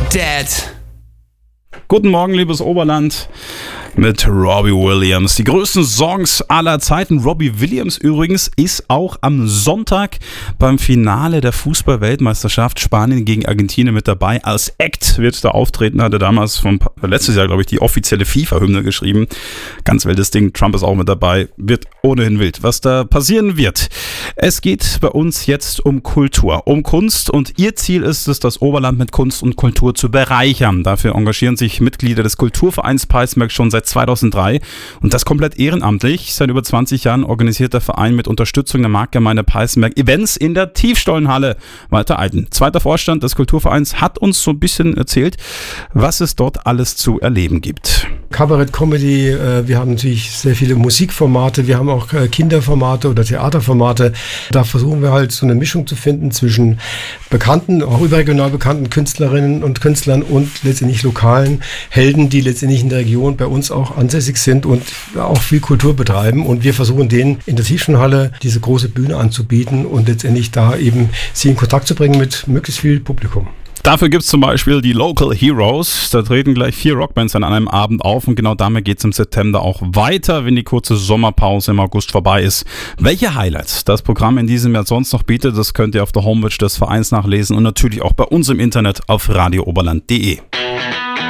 Dead. Guten Morgen, liebes Oberland, mit Robbie Williams. Die größten Songs aller Zeiten. Robbie Williams übrigens ist auch am Sonntag beim Finale der Fußball-Weltmeisterschaft Spanien gegen Argentinien mit dabei. Als Act wird da auftreten, hatte damals letztes Jahr, glaube ich, die offizielle FIFA-Hymne geschrieben. Ganz wildes Ding, Trump ist auch mit dabei. Wird ohnehin wild, was da passieren wird. Es geht bei uns jetzt um Kultur, um Kunst, und ihr Ziel ist es, das Oberland mit Kunst und Kultur zu bereichern. Dafür engagieren sich Mitglieder des Kulturvereins Peißenberg schon seit 2003 und das komplett ehrenamtlich. Seit über 20 Jahren organisiert der Verein mit Unterstützung der Marktgemeinde Peißenberg Events in der Tiefstollenhalle. Walter Eiden, zweiter Vorstand des Kulturvereins, hat uns so ein bisschen erzählt, was es dort alles zu erleben gibt. Kabarett, Comedy, wir haben natürlich sehr viele Musikformate, wir haben auch Kinderformate oder Theaterformate. Da versuchen wir halt so eine Mischung zu finden zwischen bekannten, auch überregional bekannten Künstlerinnen und Künstlern und letztendlich lokalen Helden, die letztendlich in der Region bei uns auch ansässig sind und auch viel Kultur betreiben. Und wir versuchen denen in der Tiefstollenhalle diese große Bühne anzubieten und letztendlich da eben sie in Kontakt zu bringen mit möglichst viel Publikum. Dafür gibt es zum Beispiel die Local Heroes. Da treten gleich 4 Rockbands an einem Abend auf und genau damit geht es im September auch weiter, wenn die kurze Sommerpause im August vorbei ist. Welche Highlights das Programm in diesem Jahr sonst noch bietet, das könnt ihr auf der Homepage des Vereins nachlesen und natürlich auch bei uns im Internet auf radiooberland.de.